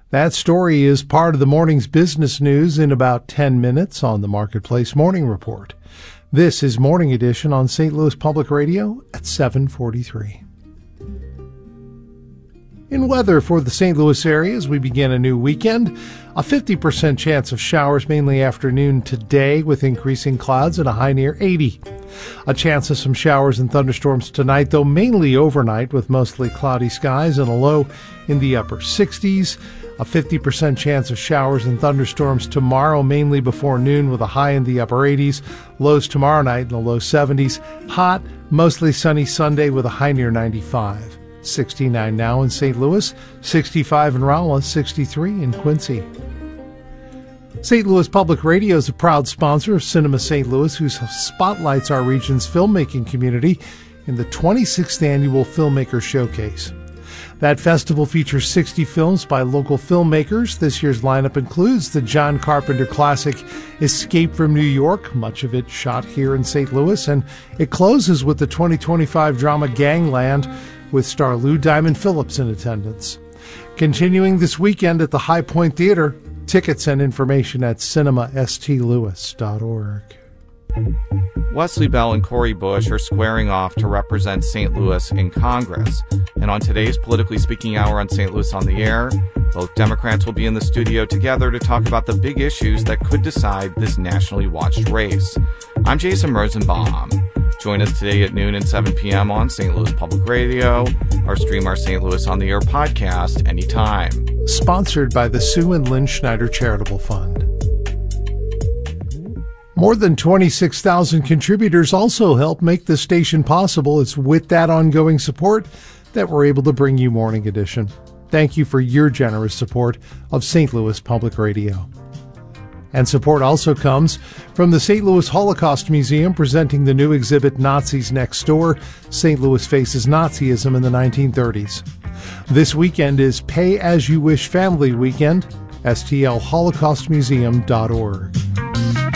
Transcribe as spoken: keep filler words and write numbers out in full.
That story is part of the morning's business news in about ten minutes on the Marketplace Morning Report. This is Morning Edition on Saint Louis Public Radio at seven forty-three. In weather for the Saint Louis area as we begin a new weekend, a fifty percent chance of showers mainly afternoon today with increasing clouds and a high near eighty. A chance of some showers and thunderstorms tonight, though mainly overnight with mostly cloudy skies and a low in the upper sixties. A fifty percent chance of showers and thunderstorms tomorrow, mainly before noon with a high in the upper eighties. Lows tomorrow night in the low seventies. Hot, mostly sunny Sunday with a high near ninety-five. sixty-nine now in Saint Louis, sixty-five in Rolla, sixty-three in Quincy. Saint Louis Public Radio is a proud sponsor of Cinema Saint Louis, who spotlights our region's filmmaking community in the twenty-sixth Annual Filmmaker Showcase. That festival features sixty films by local filmmakers. This year's lineup includes the John Carpenter classic Escape from New York, much of it shot here in Saint Louis, and it closes with the twenty twenty-five drama Gangland, with star Lou Diamond Phillips in attendance. Continuing this weekend at the High Point Theater, tickets and information at cinema s t louis dot org. Wesley Bell and Cori Bush are squaring off to represent Saint Louis in Congress. And on today's Politically Speaking Hour on Saint Louis on the Air, both Democrats will be in the studio together to talk about the big issues that could decide this nationally watched race. I'm Jason Rosenbaum. Join us today at noon and seven p.m. on Saint Louis Public Radio, or stream our Saint Louis on the Air podcast anytime. Sponsored by the Sue and Lynn Schneider Charitable Fund. More than twenty-six thousand contributors also help make this station possible. It's with that ongoing support that we're able to bring you Morning Edition. Thank you for your generous support of Saint Louis Public Radio. And support also comes from the Saint Louis Holocaust Museum, presenting the new exhibit Nazis Next Door, Saint Louis Faces Nazism in the nineteen thirties. This weekend is Pay As You Wish Family Weekend, S T L holocaust museum dot org.